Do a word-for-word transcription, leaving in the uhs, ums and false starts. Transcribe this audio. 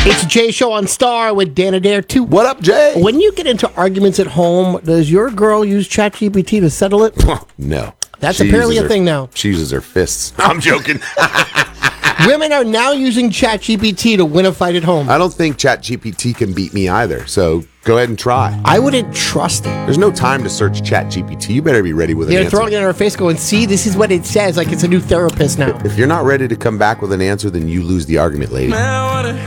It's a Jay Show on Star with Dan Adair too. What up, Jay? When you get into arguments at home, does your girl use ChatGPT to settle it? No. That's She apparently uses a her- thing now. She uses her fists. I'm joking. Women are now using ChatGPT to win a fight at home. I don't think ChatGPT can beat me either, so go ahead and try. I wouldn't trust it. There's no time to search ChatGPT. You better be ready with an They're answer. throwing it in our face going, see, this is what it says. Like it's a new therapist now. If you're not ready to come back with an answer, then you lose the argument, lady.